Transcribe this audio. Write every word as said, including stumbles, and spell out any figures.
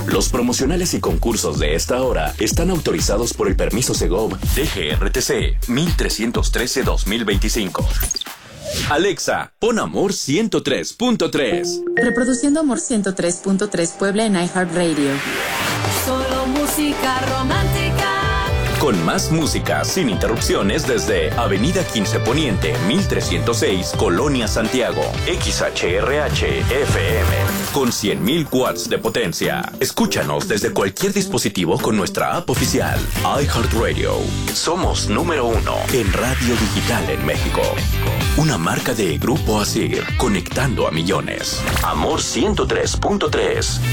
Los promocionales y concursos de esta hora están autorizados por el permiso Segov D G R T C mil trescientos trece guión dos mil veinticinco. Alexa, pon Amor ciento tres punto tres. Reproduciendo Amor ciento tres punto tres Puebla en iHeartRadio. Solo música romántica. Con más música sin interrupciones desde Avenida quince Poniente, mil trescientos seis, Colonia Santiago. X H R H F M. Con cien mil watts de potencia. Escúchanos desde cualquier dispositivo con nuestra app oficial. iHeartRadio. Somos número uno en radio digital en México. Una marca de Grupo Asir, conectando a millones. Amor ciento tres punto tres.